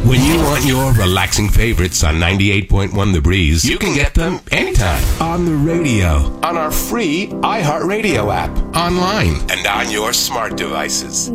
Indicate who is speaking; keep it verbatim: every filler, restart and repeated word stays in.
Speaker 1: When you want your relaxing favorites on ninety-eight point one The Breeze, you can get them anytime. On the radio, on our free iHeartRadio app, online, and on your smart devices.